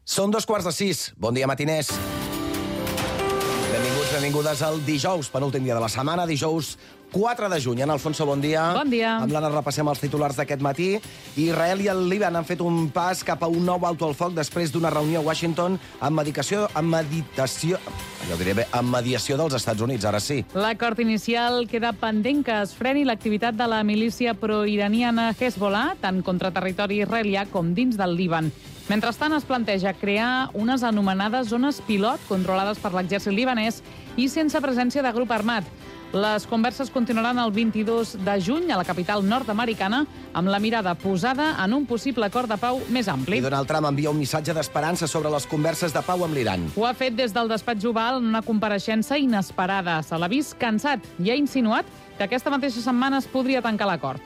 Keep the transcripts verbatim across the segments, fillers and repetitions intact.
Són dos quarts de sis. Bon dia, matiners. Benvinguts, benvingudes al dijous, penúltim dia de la setmana, dijous quatre de juny. En Alfonso, bon dia. Bon dia. Amb l'Anna repassem els titulars d'aquest matí. Israel i el Líban han fet un pas cap a un nou alto al foc després d'una reunió a Washington amb medicació, amb meditació... Jo diré bé, amb mediació dels Estats Units, ara sí. L'acord inicial queda pendent que es freni l'activitat de la milícia proiraniana Hezbollah, tant contra territori israelià com dins del Líban. Mentrestant, es planteja crear unes anomenades zones pilot controlades per l'exèrcit libanès i sense presència de grup armat. Les converses continuaran el vint-i-dos de juny a la capital nord-americana amb la mirada posada en un possible acord de pau més ampli. I Donald Trump envia un missatge d'esperança sobre les converses de pau amb l'Iran. Ho ha fet des del despatx Oval en una compareixença inesperada. Se l'ha vist cansat i ha insinuat que aquesta mateixa setmana es podria tancar l'acord.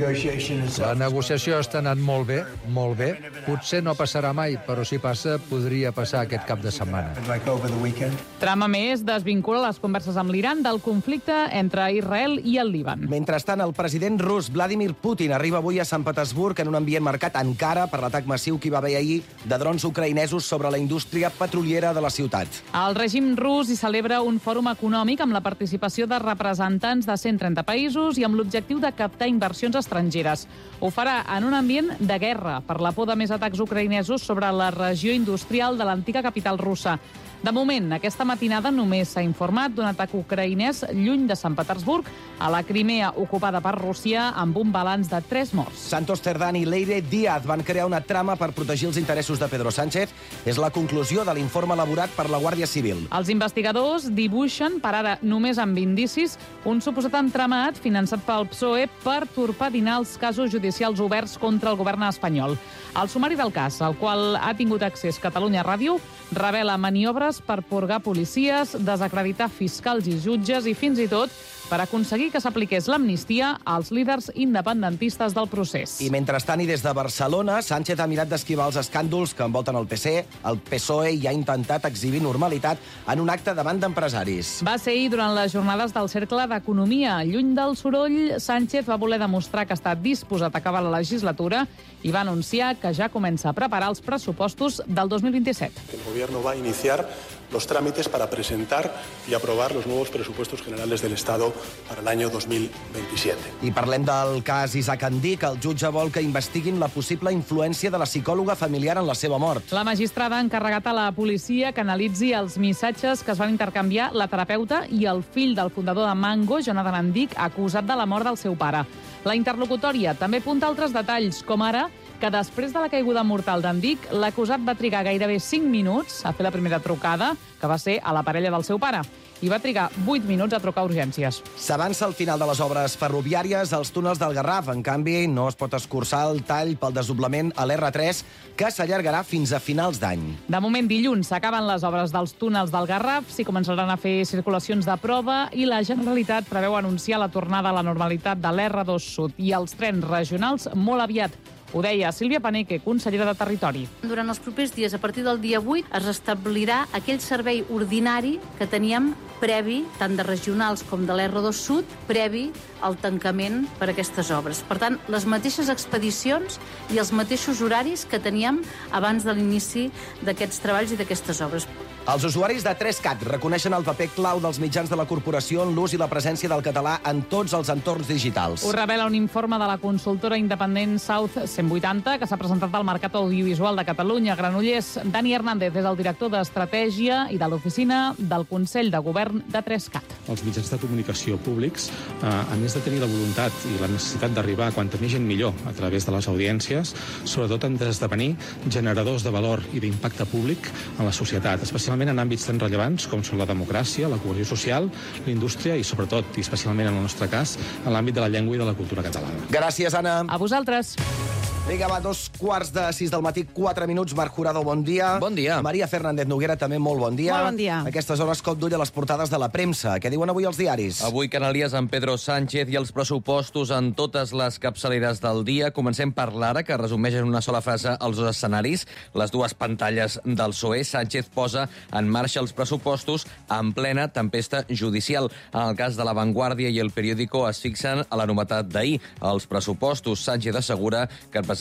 La negociació està anant molt bé, molt bé. Potser no passarà mai, però si passa, podria passar aquest cap de setmana. Trump, a més, desvincula les converses amb l'Iran del conflicte entre Israel i el Líban. Mentrestant, el president rus Vladimir Putin arriba avui a Sant Petersburg en un ambient marcat encara per l'atac massiu que hi va haver ahir de drons ucraïnesos sobre la indústria petroliera de la ciutat. El règim rus hi celebra un fòrum econòmic amb la participació de representants de cent trenta països i amb l'objectiu de captar inversions estrangeres. Ho farà en un ambient de guerra per la por de més atacs ucraïnesos sobre la regió industrial de l'antiga capital russa. De moment, aquesta matinada només s'ha informat d'un atac ucraïnès lluny de Sant Petersburg, a la Crimea ocupada per Rússia, amb un balanç de tres morts. Santos Cerdán i Leire Díaz van crear una trama per protegir els interessos de Pedro Sánchez. És la conclusió de l'informe elaborat per la Guàrdia Civil. Els investigadors dibuixen, per ara només amb indicis, un suposat entramat finançat pel P S O E per torpedinar els casos judicials oberts contra el govern espanyol. El sumari del cas, al qual ha tingut accés Catalunya Ràdio, revela maniobres per purgar policies, desacreditar fiscals i jutges i fins i tot per aconseguir que s'apliqués l'amnistia als líders independentistes del procés. I mentrestant, i des de Barcelona, Sánchez ha mirat d'esquivar els escàndols que envolten el P S E. El P S O E hi ha intentat exhibir normalitat en un acte davant d'empresaris. Va ser ahir durant les jornades del Cercle d'Economia. Lluny del soroll, Sánchez va voler demostrar que està disposat a acabar la legislatura i va anunciar que ja comença a preparar els pressupostos del dos mil vint-i-set. El Gobierno va a iniciar los trámites para presentar y aprobar los nuevos presupuestos generales del Estado para el año dos mil veintisiete. I parlem del cas Isaac Andic. El jutge vol que investiguin la possible influència de la psicòloga familiar en la seva mort. La magistrada ha encarregat a la policia que analitzi els missatges que es van intercanviar la terapeuta i el fill del fundador de Mango, Jonathan Andic, acusat de la mort del seu pare. La interlocutòria també apunta altres detalls, com ara que després de la caiguda mortal d'Andic, l'acusat va trigar gairebé cinc minuts a fer la primera trucada, que va ser a la parella del seu pare, i va trigar vuit minuts a trucar a urgències. S'avança el final de les obres ferroviàries als túnels del Garraf. En canvi, no es pot escurçar el tall pel desdoblament a l'R tres, que s'allargarà fins a finals d'any. De moment, dilluns s'acaben les obres dels túnels del Garraf, s'hi començaran a fer circulacions de prova i la Generalitat preveu anunciar la tornada a la normalitat de l'R dos Sud i els trens regionals molt aviat. Ho deia Sílvia Paneque, consellera de Territori. Durant els propers dies, a partir del dia vuit, es restablirà aquell servei ordinari que teníem previ, tant de regionals com de l'R dos Sud, previ al tancament per a aquestes obres. Per tant, les mateixes expedicions i els mateixos horaris que teníem abans de l'inici d'aquests treballs i d'aquestes obres. Els usuaris de tres cat reconeixen el paper clau dels mitjans de la corporació en l'ús i la presència del català en tots els entorns digitals. Ho revela un informe de la consultora independent South cent vuitanta, que s'ha presentat al Mercat Audiovisual de Catalunya. Granollers, Dani Hernández és el director d'Estratègia i de l'Oficina del Consell de Govern de tres cat. Els mitjans de comunicació públics, eh, a més de tenir la voluntat i la necessitat d'arribar a quanta més gent millor a través de les audiències, sobretot han d'esdevenir generadors de valor i d'impacte públic en la societat, especialment en àmbits tan rellevants com són la democràcia, la cohesió social, la indústria i, sobretot, i especialment en el nostre cas, en l'àmbit de la llengua i de la cultura catalana. Gràcies, Anna. A vosaltres. Vinga, va, dos quarts de sis del matí, quatre minuts. Marc Jurado, bon dia. Bon dia. Maria Fernández Noguera, també molt bon dia. Molt bon dia. A aquestes hores, cop d'ull a les portades de la premsa. Què diuen avui els diaris? Avui Canalies amb Pedro Sánchez i els pressupostos en totes les capçaleres del dia. Comencem per l'Ara, que resumeix en una sola frase els dos escenaris. Les dues pantalles del P S O E. Sánchez posa en marxa els pressupostos en plena tempesta judicial. En el cas de La Vanguardia i El Periódico es fixen a la novetat d'ahir. Els pressupostos. Sánchez assegura que el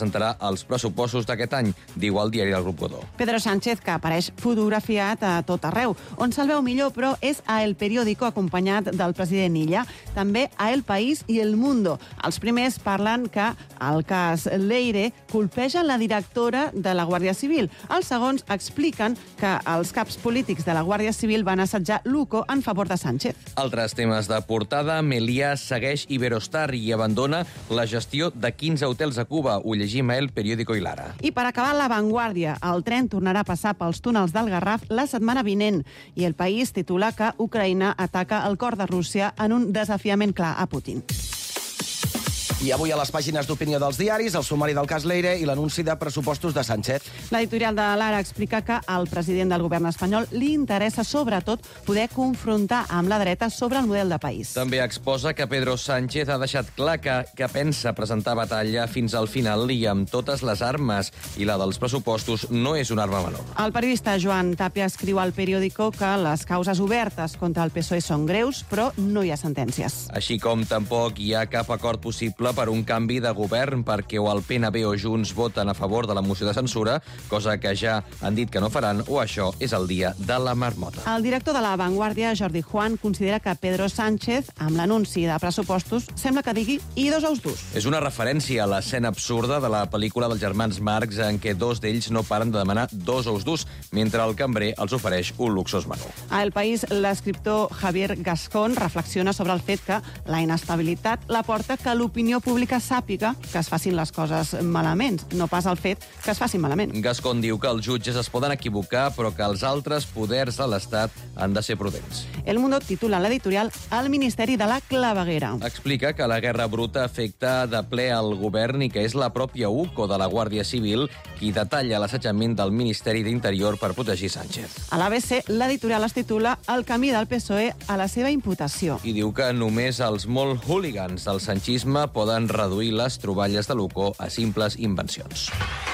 presentarà els pressupostos d'aquest any, diu el diari del Grup Godó. Pedro Sánchez, que apareix fotografiat a tot arreu. On se'l veu millor, però, és a El Periódico, acompanyat del president Illa. També a El País i El Mundo. Els primers parlen que el cas Leire colpeja la directora de la Guàrdia Civil. Els segons expliquen que els caps polítics de la Guàrdia Civil van assetjar Luco en favor de Sánchez. Altres temes de portada. Meliá segueix Iberostar i abandona la gestió de quinze hotels a Cuba. Ho llegim a El Periódico i l'Ara. I per acabar, La Vanguardia. El tren tornarà a passar pels túnels del Garraf la setmana vinent. I El País titula que Ucraïna ataca el cor de Rússia en un desafiament clar a Putin. I avui a les pàgines d'opinió dels diaris, el sumari del cas Leire i l'anunci de pressupostos de Sánchez. L'editorial de l'Ara explica que al president del govern espanyol li interessa sobretot poder confrontar amb la dreta sobre el model de país. També exposa que Pedro Sánchez ha deixat clar que, que pensa presentar batalla fins al final i amb totes les armes, i la dels pressupostos no és una arma menor. El periodista Joan Tàpia escriu al Periódico que les causes obertes contra el P S O E són greus, però no hi ha sentències. Així com tampoc hi ha cap acord possible per un canvi de govern perquè o el P N B o Junts voten a favor de la moció de censura, cosa que ja han dit que no faran, o això és el dia de la marmota. El director de La Vanguardia, Jordi Juan, considera que Pedro Sánchez, amb l'anunci de pressupostos, sembla que digui i dos ous durs. És una referència a l'escena absurda de la pel·lícula dels germans Marx en què dos d'ells no paren de demanar dos ous durs, mentre el cambrer els ofereix un luxós menú. A El País, l'escriptor Javier Gascón reflexiona sobre el fet que la inestabilitat la porta que l'opinió pública sàpiga que es facin les coses malament, no pas el fet que es facin malament. Gascón diu que els jutges es poden equivocar, però que els altres poders de l'Estat han de ser prudents. El Mundo titula l'editorial El Ministeri de la Claveguera. Explica que la guerra bruta afecta de ple al govern i que és la pròpia U C O de la Guàrdia Civil qui detalla l'assetjament del Ministeri d'Interior per protegir Sánchez. A l'A B C, l'editorial es titula El camí del P S O E a la seva imputació. I diu que només els molt hooligans del sanchisme poden reduir les troballes de l'U C O a simples invencions.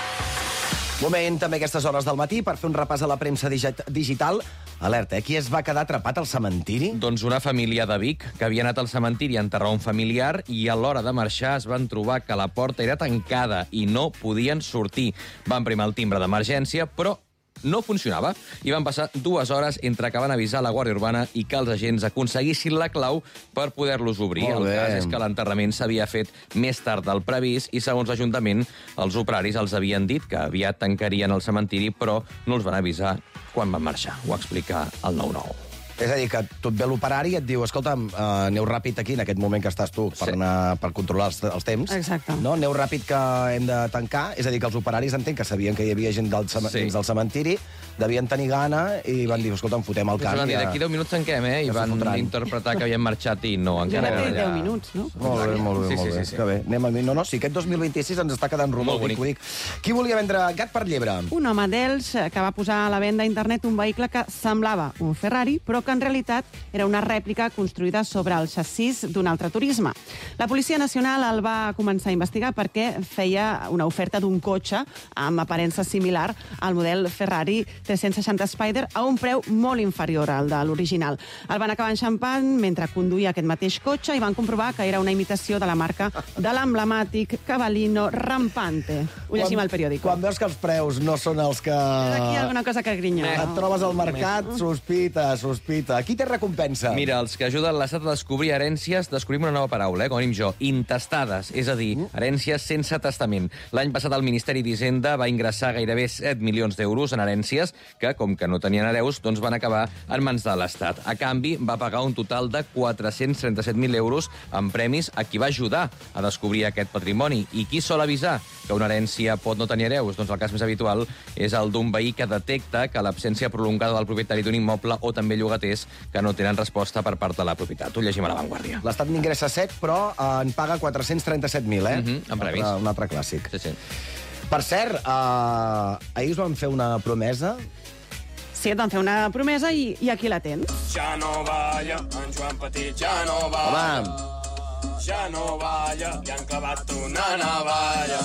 Moment, també a aquestes hores del matí, per fer un repàs a la premsa digital. Alerta, eh? Qui es va quedar atrapat al cementiri? Doncs una família de Vic, que havia anat al cementiri a enterrar un familiar i a l'hora de marxar es van trobar que la porta era tancada i no podien sortir. Van primar el timbre d'emergència, però no funcionava i van passar dues hores entre que van avisar la Guàrdia Urbana i que els agents aconseguissin la clau per poder-los obrir. Molt el bé. cas és que l'enterrament s'havia fet més tard del previst i, segons l'Ajuntament, els operaris els havien dit que aviat tancarien el cementiri, però no els van avisar quan van marxar. Ho explica el nou nou. És a dir, que tu et ve l'operari i et diu, escolta'm, uh, aneu ràpid aquí, en aquest moment que estàs tu, per, Sí. anar, per controlar els, els temps. Exacte. No? Aneu ràpid que hem de tancar. És a dir, que els operaris entenc que sabien que hi havia gent del cem Sí. dins del cementiri, devien tenir gana i van dir, escolta'm, fotem el Us camp. van dir, ja. d'aquí deu minuts tanquem, eh? I Ja s'ho van fotran. interpretar que havien marxat i no, Ja encara té eren deu allà. minuts, no? Molt bé, molt bé, Sí, molt sí, bé. sí, sí. Que bé, anem a... No, no, sí, aquest dos mil vint-i-sis ens està quedant rodó, Molt ho dic, bonic. ho dic. Qui volia vendre gat per llebre? Un home d'Elx que va posar a la venda a internet un vehicle que semblava un Ferrari, però que en realitat era una rèplica construïda sobre el xassís d'un altre turisme. La Policia Nacional el va començar a investigar perquè feia una oferta d'un cotxe amb aparença similar al model Ferrari tres-cents seixanta Spider a un preu molt inferior al de l'original. El van acabar enxampant mentre conduïa aquest mateix cotxe i van comprovar que era una imitació de la marca de l'emblemàtic Cavallino Rampante. Ho llegim al Periódico. Quan veus que els preus no són els que... Aquí hi ha alguna cosa que grinya. Et trobes al mercat, sospita, sospita. Qui té recompensa? Mira, els que ajuden l'Estat a descobrir herències, descobrim una nova paraula, eh, com dic jo, intestades, és a dir, herències sense testament. L'any passat el Ministeri d'Hisenda va ingressar gairebé set milions d'euros en herències que, com que no tenien hereus, doncs van acabar en mans de l'Estat. A canvi, va pagar un total de quatre-cents trenta-set mil euros en premis a qui va ajudar a descobrir aquest patrimoni. I qui sol avisar que una herència pot no tenir hereus? Doncs el cas més habitual és el d'un veí que detecta que l'absència prolongada del propietari d'un immoble o també llogaters que no tenen resposta per part de la propietat. Ho llegim a La Vanguardia. L'Estat n'ingressa set, però eh, en paga quatre-cents trenta-set mil, eh? Mhm, en premis. Un altre, un altre clàssic. Sí, sí. Per cert, eh, ahir us van fer una promesa. Sí, et van fer una promesa i, i aquí la tens. Ja no balla, en Joan Petit ja no balla. Home, Ja no balla, li han clavat una navalla.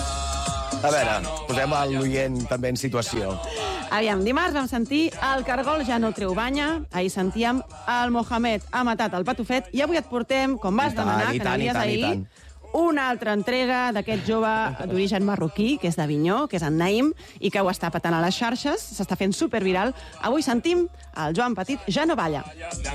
a veure, posem l'oient també en situació. Aviam, dimarts vam sentir el Cargol ja no treu banya, ahir sentíem el Mohamed ha matat el patufet i avui et portem, com vas I tant, demanar, i que tant, i anavies tant, i ahir, tant. una altra entrega d'aquest jove d'origen marroquí, que és d'Avinyó, que és en Naïm, i que ho està patant a les xarxes, s'està fent superviral. Avui sentim el Joan Petit, Ja no balla.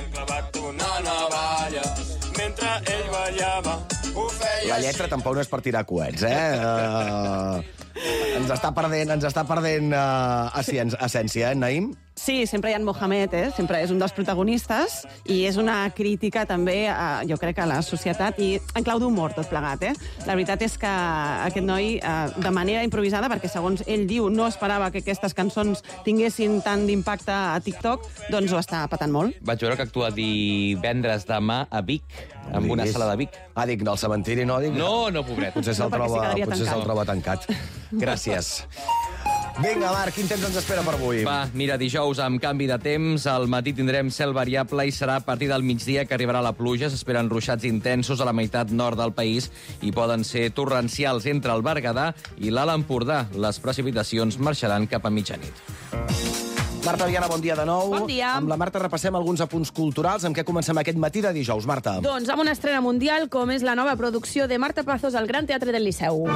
La lletra tampoc no és per tirar coets, eh? Uh, ens està perdent, ens està perdent uh, essència, eh, Naïm? Sí, sempre hi ha en Mohamed, eh? Sempre és un dels protagonistes, i és una crítica també, a, jo crec, a la societat, i en clau d'humor tot plegat, eh? La veritat és que aquest noi, eh, de manera improvisada, perquè segons ell diu, no esperava que aquestes cançons tinguessin tant d'impacte a TikTok, doncs ho està patant molt. Vaig veure que actua divendres demà a Vic, amb una sala de Vic. Ah, dic, al cementiri no? Dic, no, no, pobret. Potser se'l No, perquè troba, sí potser tancat. se'l troba tancat. Gràcies. Vinga, Marc, quin temps ens espera per avui? Va, mira, dijous amb canvi de temps, al matí tindrem cel variable i serà a partir del migdia que arribarà la pluja. S'esperen ruixats intensos a la meitat nord del país i poden ser torrencials entre el Berguedà i l'Alt Empordà. Les precipitacions marxaran cap a mitjanit. Marta Viana, bon dia de nou. Bon dia. Amb la Marta repassem alguns apunts culturals. Amb què comencem aquest matí de dijous, Marta? Doncs amb una estrena mundial, com és la nova producció de Marta Pazos al Gran Teatre del Liceu.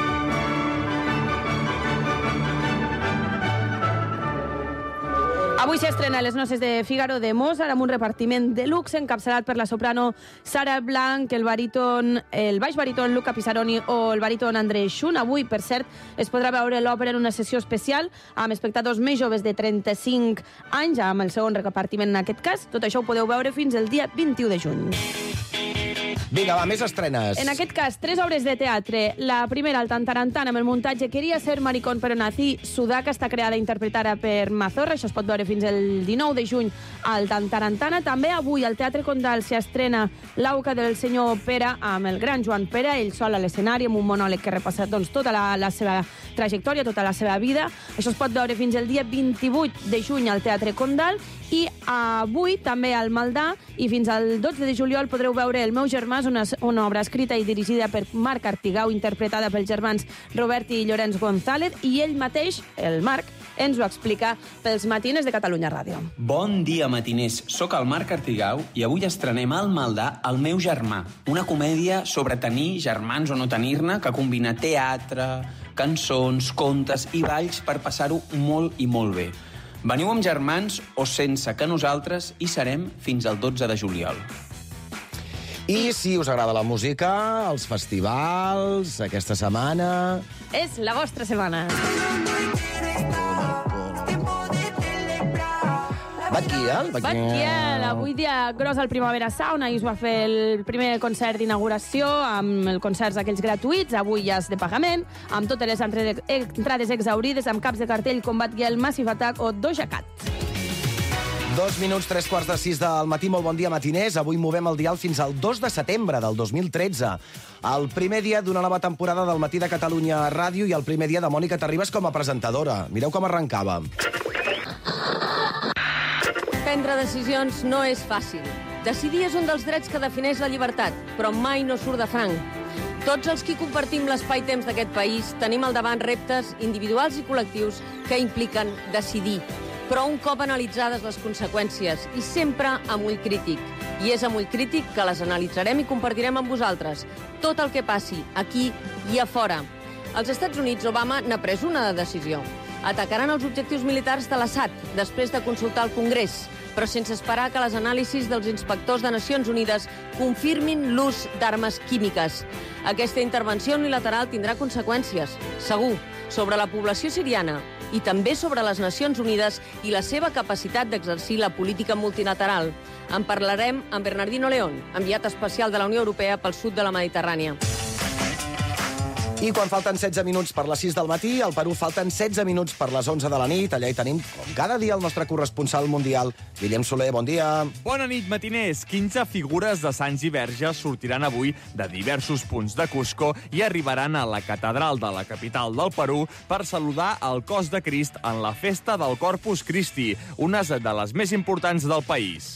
Avui s'estrena Les noces de Fígaro de Mozart amb un repartiment de luxe encapçalat per la soprano Sara Blanc, el baríton, el baix baríton Luca Pisaroni o el baríton André Schun. Avui, per cert, es podrà veure l'òpera en una sessió especial amb espectadors més joves de trenta-cinc anys, amb el segon repartiment en aquest cas. Tot això ho podeu veure fins el dia vint-i-u de juny. Vinga, va, més estrenes. En aquest cas, tres obres de teatre. La primera, el Tantarantana, amb el muntatge Quería ser maricón pero nací. Sudaca està creada i interpretada per Mazorra. Això es pot veure fins el dinou de juny al Tantarantana. També avui al Teatre Condal s'hi estrena L'auca del senyor Pere amb el gran Joan Pere, ell sol a l'escenari amb un monòleg que repassa doncs, tota la, la seva trajectòria, tota la seva vida. Això es pot veure fins el dia vint-i-vuit de juny al Teatre Condal. I avui també al Maldà i fins al dotze de juliol podreu veure El meu germà, una, una obra escrita i dirigida per Marc Artigau, interpretada pels germans Robert i Llorenç González, i ell mateix, el Marc, ens ho explica pels matines de Catalunya Ràdio. Bon dia, matiners. Soc el Marc Artigau i avui estrenem al Maldà El meu germà, una comèdia sobre tenir germans o no tenir-ne, que combina teatre, cançons, contes i balls per passar-ho molt i molt bé. Veniu amb germans o sense, que nosaltres hi serem fins al dotze de juliol. I si us agrada la música, els festivals, aquesta setmana... És la vostra setmana. Batquiel, Batquiel, avui dia gros al Primavera Sound, ahir es va fer el primer concert d'inauguració amb els concerts aquells gratuïts, avui ja és de pagament, amb totes les entrades exaurides, amb caps de cartell com Batquiel, Massive Attack o Doja Cat. Dos minuts, tres quarts de sis del matí, molt bon dia, matiners. Avui movem el dial fins al dos de setembre del dos mil tretze. El primer dia d'una nova temporada del Matí de Catalunya Ràdio i el primer dia de Mònica Terribas com a presentadora. Mireu com arrencava. Prendre decisions no és fàcil. Decidir és un dels drets que defineix la llibertat, però mai no surt de franc. Tots els qui compartim l'espai-temps d'aquest país tenim al davant reptes individuals i col·lectius que impliquen decidir, però un cop analitzades les conseqüències i sempre amb ull crític. I és amb ull crític que les analitzarem i compartirem amb vosaltres tot el que passi aquí i a fora. Als Estats Units, Obama n'ha pres una de decisió. Atacaran els objectius militars de l'Assad després de consultar el Congrés, però sense esperar que les anàlisis dels inspectors de Nacions Unides confirmin l'ús d'armes químiques. Aquesta intervenció unilateral tindrà conseqüències, segur, sobre la població siriana i també sobre les Nacions Unides i la seva capacitat d'exercir la política multilateral. En parlarem amb Bernardino León, enviat especial de la Unió Europea pel sud de la Mediterrània. I quan falten setze minuts per les sis del matí, al Perú falten setze minuts per les onze de la nit. Allà hi tenim, com cada dia, el nostre corresponsal mundial, Guillem Soler. Bon dia. Bona nit, matiners. quinze figures de sants i verges sortiran avui de diversos punts de Cusco i arribaran a la catedral de la capital del Perú per saludar el cos de Crist en la festa del Corpus Christi, una de les més importants del país.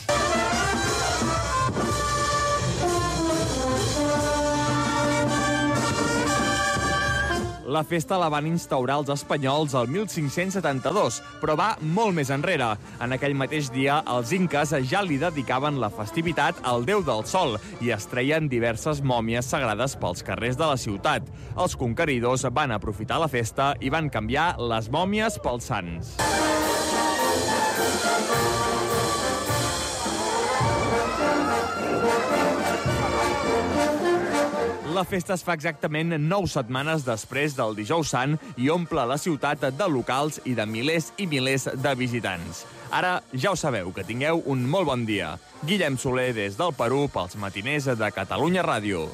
La festa la van instaurar els espanyols el mil cinc-cents setanta-dos, però va molt més enrere. En aquell mateix dia, els inques ja li dedicaven la festivitat al déu del sol i es treien diverses mòmies sagrades pels carrers de la ciutat. Els conqueridors van aprofitar la festa i van canviar les mòmies pels sants. La festa es fa exactament nou setmanes després del Dijous Sant i omple la ciutat de locals i de milers i milers de visitants. Ara ja ho sabeu, que tingueu un molt bon dia. Guillem Soler des del Perú pels matiners de Catalunya Ràdio.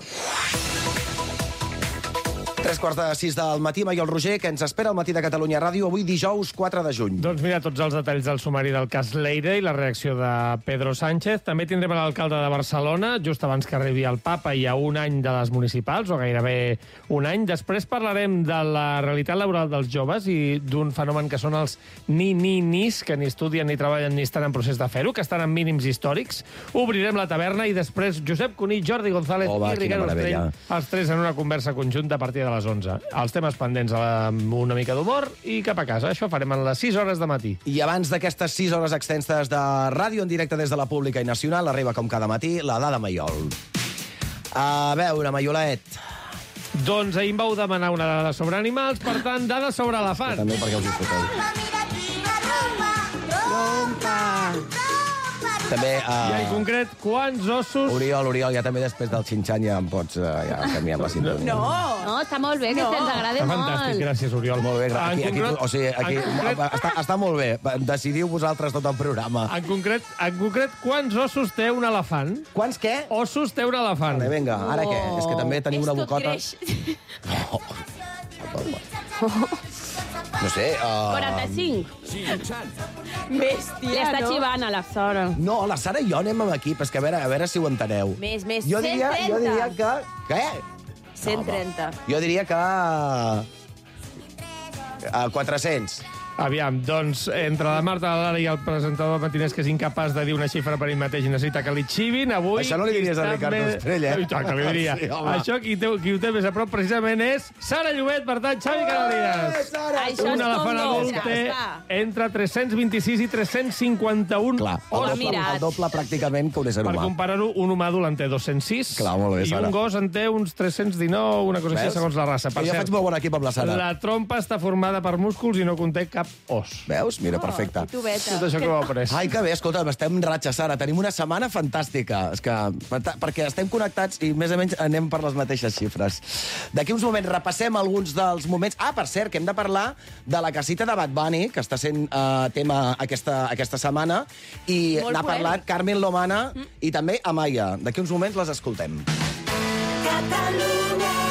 Tres quarts de sis del matí, Mai el Roger, que ens espera al matí de Catalunya Ràdio, avui dijous quatre de juny. Doncs mira, tots els detalls del sumari del cas Leire i la reacció de Pedro Sánchez. També tindrem l'alcalde de Barcelona, just abans que arribi el papa i a un any de les municipals, o gairebé un any. Després parlarem de la realitat laboral dels joves i d'un fenomen que són els ni-ni-nis, que ni estudien, ni treballen, ni estan en procés de fer-ho, que estan en mínims històrics. Obrirem la taverna i després Josep Cuní, Jordi González oh, va, i Ricard Ostrell, els tres en una conversa conjunta a partir de les onze. Els temes pendents amb una mica d'humor i cap a casa. Això farem en les sis hores de matí. I abans d'aquestes sis hores extenses de ràdio en directe des de la Pública i Nacional, arriba com cada matí la dada Maiol. A veure, Maiolet. Doncs ahir em vau demanar una dada sobre animals, per tant, dada sobre elefants. També perquè us ho foteu. També, uh... I en concret, quants ossos... Oriol, Oriol, ja també després del xinxan ja em pots uh, ja canviar la sintonia. No, no, està molt bé, que no. ens agrada està molt. Fantàstic, gràcies, Oriol. Molt bé, aquí, aquí, concret, o sigui, aquí, concret... està, està molt bé. Decidiu vosaltres tot el programa. En concret, en concret, quants ossos té un elefant? Quants què? Ossos té un elefant. Vale, vinga, ara oh. què? És que també teniu una bocota... Oh. No sé... Uh... quaranta-cinc. Bèstia, Li està no? xivant a la Sara. No, la Sara i jo anem amb equip, és que a veure, a veure si ho enteneu. Més, més, jo diria, cent trenta. jo diria que... Què? cent trenta. No, jo diria que... Uh, quatre-cents. Aviam, doncs, entre la Marta, la Lara i el presentador matiners que és incapaç de dir una xifra per ell mateix i necessita que li xivin, avui... Això no li diries a Ricard Ostrell, eh? I tant, que li diria. Sí, això, qui, té, qui ho té més a prop, precisament, és Sara Llobet, per tant, Xavi Canalies. Això un és elefant adult té entre tres-cents vint-i-sis i tres-cents cinquanta-un Clar, el doble, el doble pràcticament que un ésser humà. Per comparar-ho, un humà adult en té dos-cents sis. Clar, molt bé, Sara. I un gos en té uns tres-cents dinou, una cosa així, segons la raça. Per jo cert, faig molt bon equip amb la Sara. La trompa està formada per músculs i no conté cap os. Veus? Mira, perfecte. Oh, Tot això que ho ha après. Ai, que bé, escolta, estem en ratxa, Sara. Tenim una setmana fantàstica. És que, perquè estem connectats i més o menys anem per les mateixes xifres. D'aquí uns moments repassem alguns dels moments... Ah, per cert, que hem de parlar de la casita de Bad Bunny, que està sent uh, tema aquesta, aquesta setmana, i n'ha parlat Carmen Lomana mm. i també Amaya. D'aquí uns moments les escoltem. Catalunya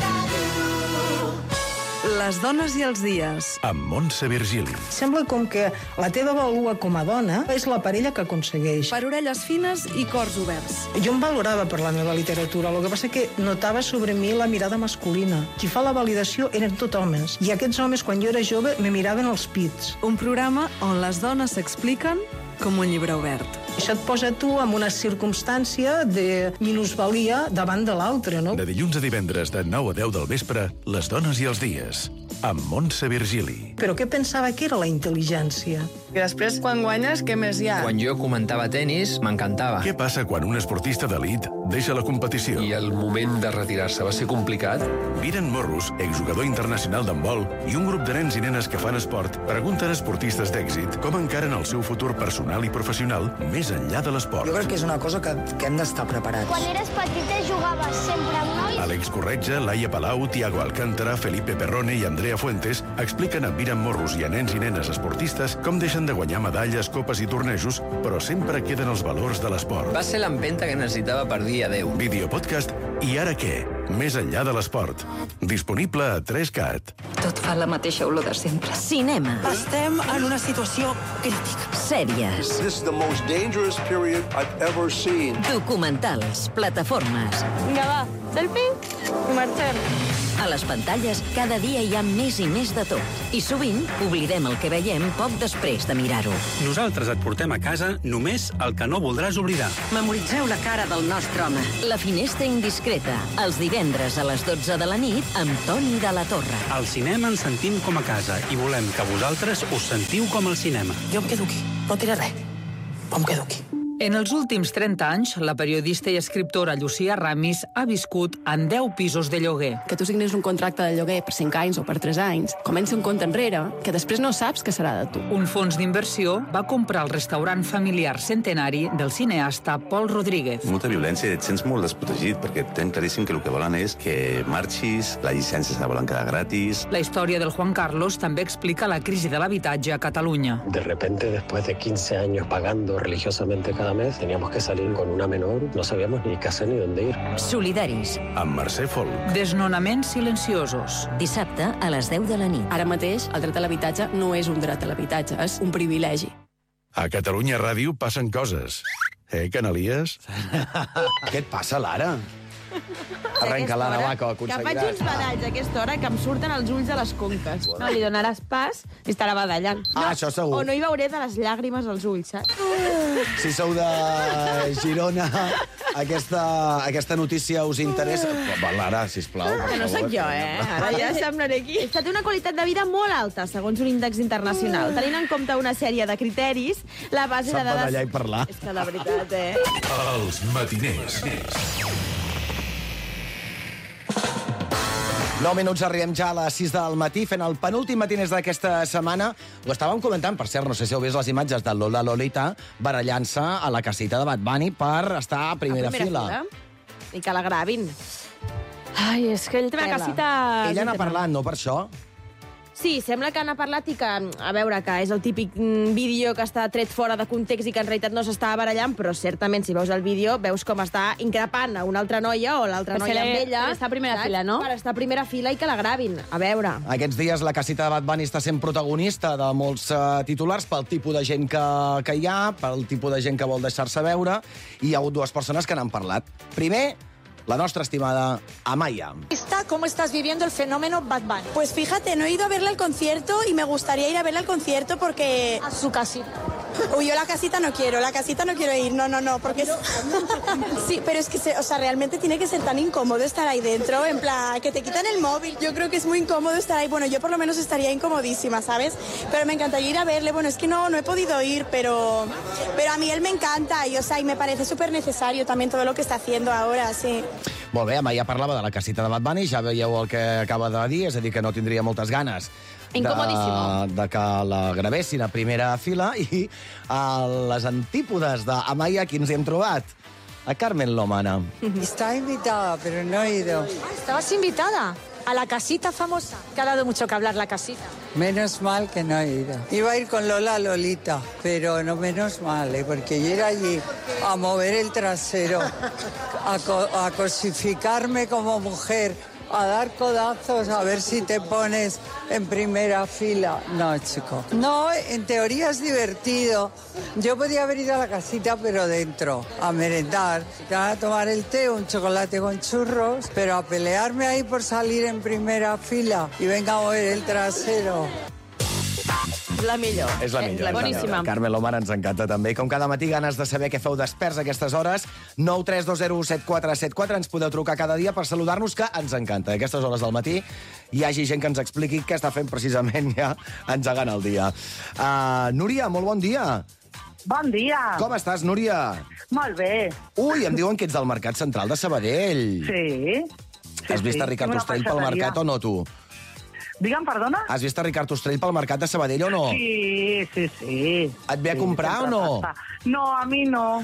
Les dones i els dies. Amb Montse Virgili. Sembla com que la teva vàlua com a dona és la parella que aconsegueix. Per orelles fines i cors oberts. Jo em valorava per la meva literatura, el que passa que notava sobre mi la mirada masculina. Qui fa la validació eren tot homes. I aquests homes, quan jo era jove, me miraven els pits. Un programa on les dones s'expliquen com un llibre obert. Això et posa tu en una circumstància de minusvalia davant de l'altre, no? De dilluns a divendres, de nou a deu del vespre, Les dones i els dies, amb Montse Virgili. Però què pensava que era la intel·ligència? I després, quan guanyes, què més hi ha? Quan jo comentava tenis, m'encantava. Què passa quan un esportista d'elit deixa la competició? I el moment de retirar-se va ser complicat? Viren Morros, exjugador internacional d'handbol, i un grup de nens i nenes que fan esport pregunten a esportistes d'èxit com encaren el seu futur personal i professional més enllà de l'esport. Jo crec que és una cosa que, que hem d'estar preparats. Quan eres petita jugaves sempre amb nois? Àlex Corretja, Laia Palau, Tiago Alcántara, Felipe Perrone i Andrea Fuentes expliquen a Viren Morros i a nens i nenes esportistes com deixen de guanyar medalles, copes i tornejos, però sempre queden els valors de l'esport. Va ser l'empenta que necessitava per dir adeu. Videopodcast I ara què? Més enllà de l'esport. Disponible a tres cat. Tot fa la mateixa olor de sempre. Cinema. Estem en una situació crítica. Sèries. This is the most dangerous period I've ever seen. Documentals, plataformes. Vinga, va, selfie. I marxem. A les pantalles, cada dia hi ha més i més de tot. I sovint oblidem el que veiem poc després de mirar-ho. Nosaltres et portem a casa només el que no voldràs oblidar. Memoritzeu la cara del nostre home. La finestra indiscreta, els divendres a les dotze de la nit, amb Toni de la Torre. Al cinema ens sentim com a casa i volem que vosaltres us sentiu com al cinema. Jo em quedo aquí, no diré res, però em quedo aquí. En els últims trenta anys, la periodista i escriptora Llucia Ramis ha viscut en deu pisos de lloguer. Que tu signes un contracte de lloguer per cinc anys o per tres anys, comença un compte enrere que després no saps què serà de tu. Un fons d'inversió va comprar el restaurant familiar centenari del cineasta Pol Rodríguez. Molta violència, et sents molt desprotegit, perquè tenen claríssim que el que volen és que marxis, la llicència se la volen quedar gratis. La història del Juan Carlos també explica la crisi de l'habitatge a Catalunya. De repente, después de quince años pagando religiosamente cada mes, teníamos que salir con una menor, no sabíamos ni qué hacer ni dónde ir. Solidaris. Amb Mercè Folk. Desnonaments silenciosos. Dissabte a les deu de la nit. Ara mateix, el dret a l'habitatge no és un dret a l'habitatge, és un privilegi. A Catalunya Ràdio passen coses. Eh, Canalies? Què et passa, Lara? Arrenca, Lara, va, que ho Que aconseguiràs. faig uns badalls a aquesta hora que em surten els ulls de les conques. No, li donaràs pas i estarà badallant. Ah, això segur. O no hi veuré de les llàgrimes als ulls, saps? Si sou de Girona, aquesta, aquesta notícia us interessa... Va, Lara, sisplau. Que no sóc jo, eh? Ara ja semblaré aquí. Esta té una qualitat de vida molt alta, segons un índex internacional. Tenint en compte una sèrie de criteris, la base de Sap dades... badallar i parlar. És que de veritat, eh? Els matiners. nou minuts, arribem ja a les sis del matí, fent el penúltim matiners d'aquesta setmana. Ho estàvem comentant, per cert, no sé si heu vist les imatges de Lola Lolita barallant-se a la casita de Bad Bunny per estar a primera, a primera fila. fila. I que la gravin. Ai, és que ell té una Tela. casita... Ella n'ha parlat, no per això? Sí, sembla que n'ha parlat i que, a veure, que és el típic mm, vídeo que està tret fora de context i que en realitat no s'està barallant, però certament, si veus el vídeo, veus com està increpant a una altra noia o l'altra Per noia ser- amb ella. per estar a primera saps? fila, no? Per estar a primera fila i que la gravin. A veure. Aquests dies la casita de Bad Bunny està sent protagonista de molts uh, titulars pel tipus de gent que, que hi ha, pel tipus de gent que vol deixar-se veure, i hi ha hagut dues persones que n'han parlat. Primer, la nostra estimada Amaya. ¿Cómo estás viviendo el fenómeno Bad Bunny? Pues fíjate, no he ido a verla al concierto y me gustaría ir a verla al concierto porque... A su casita. Uy, yo la casita no quiero, la casita no quiero ir, no, no, no, porque... Sí, pero es que, se- o sea, realmente tiene que ser tan incómodo estar ahí dentro, en plan, que te quitan el móvil. Yo creo que es muy incómodo estar ahí, bueno, yo por lo menos estaría incomodísima, ¿sabes? Pero me encantaría ir a verle, bueno, es que no, no he podido ir, pero, pero a mí él me encanta y, o sea, y me parece súper necesario también todo lo que está haciendo ahora, sí. Molt bé, Amaya parlava de la casita de Bad Bunny, ja veieu el que acaba de dir, és a dir, que no tindria moltes ganes de, Incomodíssimo. de que la gravessin a primera fila, i a les antípodes d'Amaya, qui ens hi hem trobat? A Carmen Lomana. Está invitada, pero no he ido. ¿Estabas invitada a la casita famosa? Que ha dado mucho que hablar la casita. Menos mal que no he ido. Iba a ir con Lola Lolita, pero no menos mal, ¿eh? Porque yo ir allí a mover el trasero, a, co- a cosificarme como mujer, a dar codazos, a ver si te pones en primera fila. No, chico. No, en teoría es divertido. Yo podía haber ido a la casita, pero dentro, a merendar, a tomar el té, un chocolate con churros, pero a pelearme ahí por salir en primera fila y venga a mover el trasero. La millor. És la millor. Boníssima. Carmen Lomana ens encanta també. Com cada matí, ganes de saber què feu desperts a aquestes hores. nou tres dos zero set quatre set quatre. Ens podeu trucar cada dia per saludar-nos, que ens encanta. A aquestes hores del matí hi hagi gent que ens expliqui què està fent precisament ja engegant el dia. Uh, Núria, molt bon dia. Bon dia. Com estàs, Núria? Molt bé. Ui, em diuen que ets del Mercat Central de Sabadell. Sí. Has vist a Ricard Una Ostrell pel peixateria. mercat o no, tu? Digue'm, perdona? Has vist a Ricard Ostrell pel mercat de Sabadell o no? Sí, sí, sí. Et ve a comprar o no? No, a mi no.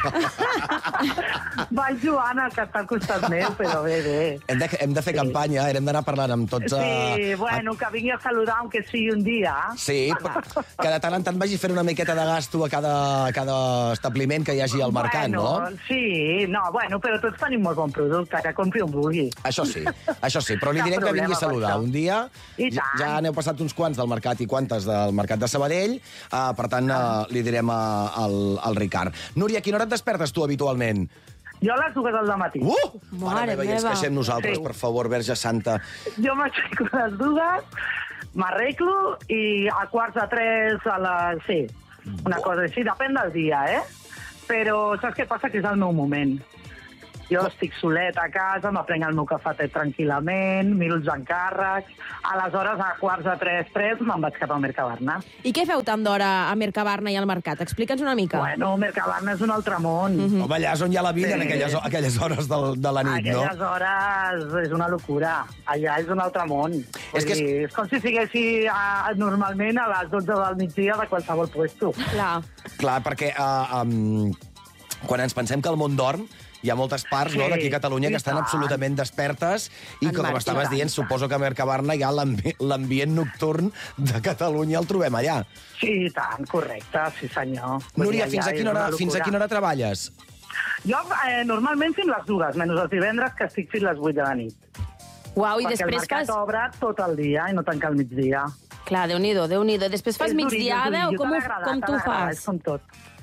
Va el Joan, el que està al costat meu, però bé, bé. Hem de, hem de fer sí. campanya, hem d'anar parlant amb tots... Sí, eh, bueno, que vingui a saludar, aunque sigui un dia. Sí, que de tant en tant vagi fent una miqueta de gasto a cada, a cada establiment que hi hagi al mercat, bueno, no? Sí, no, bueno, però tots tenim molt bon producte, que compri on vulgui. Això sí, això sí, però li Cap direm que vingui a problema per saludar això. un dia. I Ja, tant. ja n'heu passat uns quants del mercat i quantes del mercat de Sabadell, uh, per tant, uh, li direm uh, al, al Ricard. Núria, a quina hora et despertes tu habitualment? Jo a les dues del matí. Uh! Mare meva, i ens meva. queixem nosaltres, Sí. per favor, Verge Santa. Jo m'aixeco a les dues, m'arreglo i a quarts de tres a les... Sí, una cosa així, depèn del dia, eh? Però saps què passa? Que és el meu moment. Jo estic solet a casa, m'aprenc el meu cafetet tranquil·lament, miro els encàrrecs, aleshores a quarts de tres, tres, me'n vaig cap a Mercabarna. I què feu tant d'hora a Mercabarna i al mercat? Explica'ns una mica. Bueno, Mercabarna és un altre món. Mm -hmm. Home, allà és on hi ha la vida, Sí. en aquelles, aquelles hores de, de la nit, no? Aquelles hores és una locura. Allà és un altre món. És que és... Dir, és com si siguessi a, normalment a les dotze del migdia de qualsevol puesto. Clar. Clar, perquè uh, um, quan ens pensem que el món dorm, hi ha moltes parts Sí, no, d'aquí a Catalunya i que estan tant. absolutament despertes i, En com marxa. estaves dient, suposo que a Mercabarna ja l'ambi l'ambient nocturn de Catalunya el trobem allà. Sí, i tant, correcte, sí senyor. Vull Núria, dir, fins a, allà quina és una hora, fins a locura. quina hora treballes? Jo eh, normalment fins les dues, menys els divendres, que estic fins les vuit de la nit. Uau, i Perquè després el mercat fas... obre tot el dia i no tanca al migdia. Clar, Déu-n'hi-do, Déu-n'hi-do. Després fas És durillo, migdiada o durillo, com, t'ha ho, d'agradar, com t'ha tu d'agradar, fas? És com tot.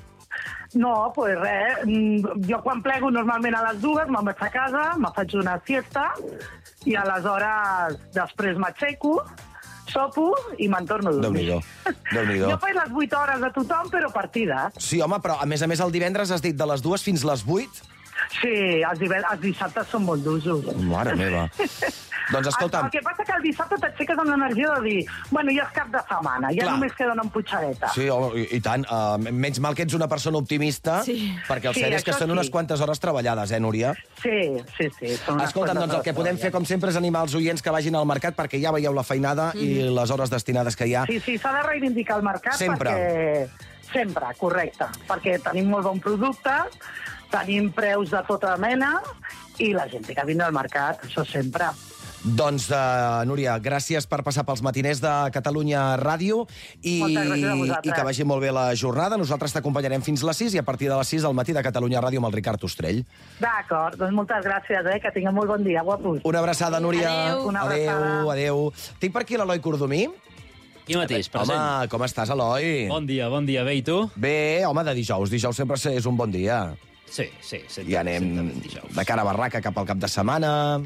No, pues res. mm, Jo quan plego normalment a les dues me'n vaig a casa, me faig una siesta i aleshores després m'aixeco, sopo i me'n torno a dormir. Déu-n'hi-do. Déu-n'hi-do. Jo faig les vuit hores de tothom, però partides. Sí, home, però a més a més el divendres has dit de les dues fins les vuit? Sí, els, divendres, els dissabtes són molt d'usos. Mare meva. Doncs escolta'm... El, el que passa que el dissabte t'aixeques amb l'energia de dir bueno, ja és cap de setmana, ja Clar. només queda una emputxadeta. Sí, oh, i, i tant. Uh, menys mal que ets una persona optimista, Sí. perquè el Sí, cert és que això són sí. unes quantes hores treballades, eh, Núria? Sí, sí, sí. Són unes Escolta'm, quantes doncs el que hores podem fer, com sempre, és animar els oients que vagin al mercat, perquè ja veieu la feinada Mhm. i les hores destinades que hi ha. Sí, sí, s'ha de reivindicar el mercat Sempre. perquè... Sempre, correcte. Perquè tenim molt bon producte, tenim preus de tota mena i la gent té que vindre al mercat, això sempre. Doncs, uh, Núria, gràcies per passar pels matiners de Catalunya Ràdio i, Moltes gràcies a i vosaltres. que vagi molt bé la jornada. Nosaltres t'acompanyarem fins les sis i a partir de les sis al matí de Catalunya Ràdio amb el Ricard Ostrell. D'acord, doncs moltes gràcies, eh? Que tingueu molt bon dia, guapos. Una abraçada, Núria. Adéu. Una abraçada. Adéu, adéu. Tinc per aquí l'Eloi Cordomí. Jo mateix, present. Home, com estàs, Eloi? Bon dia, bon dia. Bé, i tu? Bé, home, de dijous. Dijous sempre és un bon dia. Sí, sí. Sempre, I anem de cara a barraca cap al cap de setmana.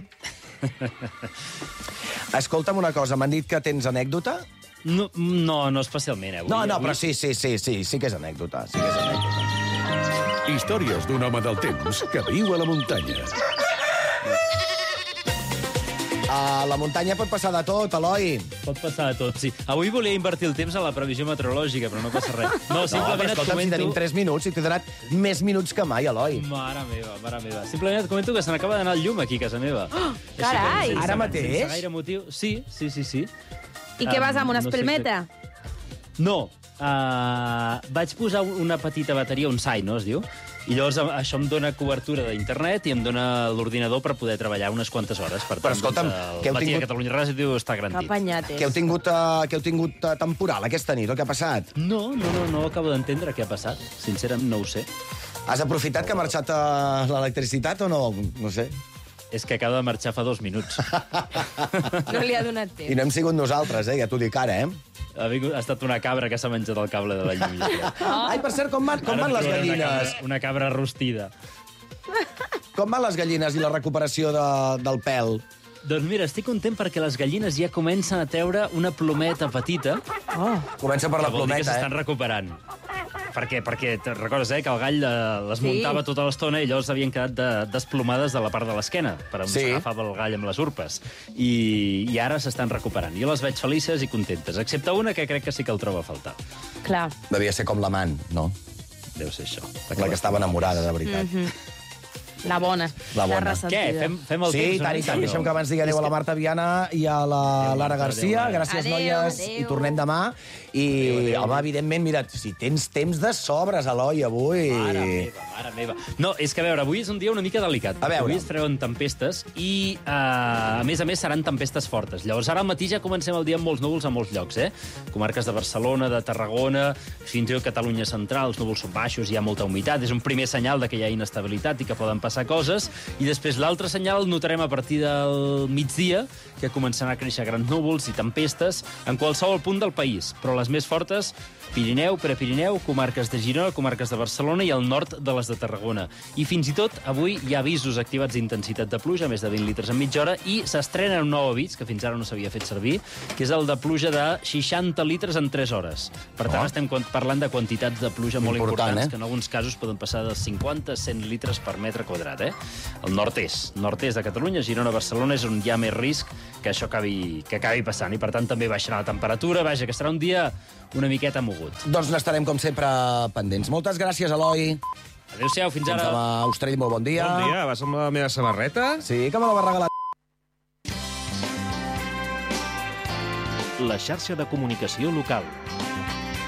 Escolta'm una cosa, m'han dit que tens anècdota? No, no, no especialment, eh? Avui, No, no, avui... però sí, sí, sí, sí, sí que és anècdota, sí que és anècdota. Històries d'un home del temps que viu a la muntanya. A la muntanya pot passar de tot, Eloi. Pot passar de tot, sí. Avui volia invertir el temps a la previsió meteorològica, però no passa res. No, No, simplement però et escolta'm, si comento... tenim tres minuts i t'he donat més minuts que mai, Eloi. Mare meva, mare meva. Simplement et comento que se n'acaba d'anar el llum aquí a casa meva. Oh, carai! Ara mateix? Sense gaire motiu. Sí, sí, sí, sí. I què vas, amb una no sé espelmeta? No. Uh, vaig posar una petita bateria, un sai, no es diu? I llavors a- això em dona cobertura d'internet i em dona l'ordinador per poder treballar unes quantes hores. Per tant, Però escolta'm, doncs, que heu el matí tingut- de Catalunya Ràdio està Que garantit. apanyates. Que heu tingut, uh, que heu tingut uh, temporal aquesta nit, o què ha passat? No, no, no, no acabo d'entendre què ha passat. Sincerament, no ho sé. Has aprofitat que ha marxat uh, l'electricitat o no? No sé. És que acaba de marxar fa dos minuts. No li ha donat I temps. no hem sigut nosaltres, eh? Ja t'ho dic ara, eh? Ha, vingut, ha estat una cabra que s'ha menjat el cable de la llum. jo crec. Ai, per cert, com van, com Ara van les trobem una gallines? cabra- Una cabra rostida. Com van les gallines i la recuperació de, del pèl? Doncs mira, estic content perquè les gallines ja comencen a treure una plometa petita. Oh. Comença per la que vol dir que plometa, s'estan eh? recuperant. Per què? Perquè te'n recordes, eh, que el gall eh, les Sí. muntava tota l'estona i llavors havien quedat de, desplomades de la part de l'esquena, per on Sí. s'agafava el gall amb les urpes. I, i ara s'estan recuperant. Jo les veig felices i contentes, excepte una que crec que sí que el troba a faltar. Clar. Devia ser com l'amant, no? Deu ser això. La que estava enamorada, de veritat. Mhm. La bona. La bona. ressentida. Què? Fem, fem el Sí, temps? i tant, i tant. no? Deixem que abans digui adéu a la Marta Viana i a la Lara Garcia. adéu, Lara. Gràcies, Adéu, noies. adéu. I tornem demà. I, home, evidentment, mira, si tens temps de sobres, Eloi, avui... Mare meva, mare meva. No, és que, a veure, avui és un dia una mica delicat. A veure. Avui es treuen tempestes i, uh, a més a més, seran tempestes fortes. Llavors, ara al matí ja comencem el dia amb molts núvols a molts llocs, eh? Comarques de Barcelona, de Tarragona, fins i tot Catalunya Central, els núvols són baixos, hi ha molta humitat. És un primer senyal de que hi ha inestabilitat i que poden passar passar coses, i després l'altre senyal el notarem a partir del migdia, que començaran a créixer grans núvols i tempestes en qualsevol punt del país, però les més fortes, Pirineu, Prepirineu, comarques de Girona, comarques de Barcelona i el nord de les de Tarragona. I fins i tot avui hi ha avisos activats d'intensitat de pluja, més de vint litres en mitja hora, i s'estrena un nou avís, que fins ara no s'havia fet servir, que és el de pluja de seixanta litres en tres hores. Per tant, oh. estem parlant de quantitats de pluja molt Important, importants, eh? que en alguns casos poden passar de cinquanta a cent litres per metre quadrat. Eh? El nord-est, nord-est de Catalunya, Girona, Barcelona, és on hi ha més risc que això acabi, que acabi passant, i per tant també baixarà la temperatura. Vaja, que serà un dia una miqueta mogut. Doncs n'estarem, com sempre, pendents. Moltes gràcies, Eloi. Adéu-siau, fins ara. Fins demà, Austrell, molt bon dia. Bon dia, vas amb la meva samarreta? Sí, que me la va regalar. La xarxa de comunicació local.